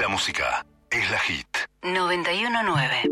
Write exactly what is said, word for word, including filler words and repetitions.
música es la Hit. noventa y uno nueve.